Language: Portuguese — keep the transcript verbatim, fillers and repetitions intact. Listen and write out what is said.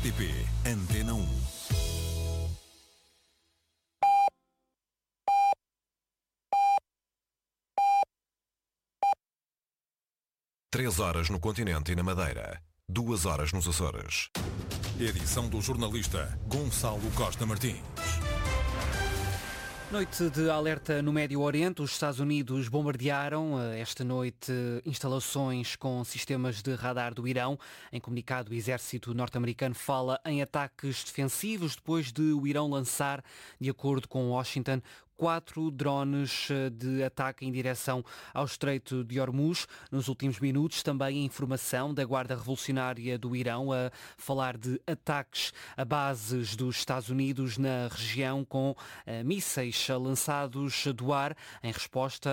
R T P Antena um. Três horas no continente e na Madeira. Duas horas nos Açores. Edição do jornalista Gonçalo Costa Martins. Noite de alerta no Médio Oriente. Os Estados Unidos bombardearam esta noite instalações com sistemas de radar do Irão. Em comunicado, o exército norte-americano fala em ataques defensivos depois de o Irão lançar, de acordo com Washington, quatro drones de ataque em direção ao Estreito de Hormuz. Nos últimos minutos, também a informação da Guarda Revolucionária do Irão a falar de ataques a bases dos Estados Unidos na região com uh, mísseis lançados do ar em resposta